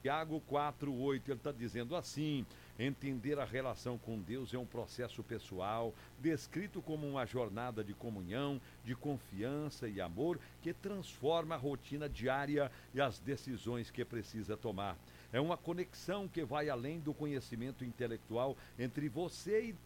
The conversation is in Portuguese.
Tiago 4:8, ele está dizendo assim: entender a relação com Deus é um processo pessoal, descrito como uma jornada de comunhão, de confiança e amor que transforma a rotina diária e as decisões que precisa tomar. É uma conexão que vai além do conhecimento intelectual entre você e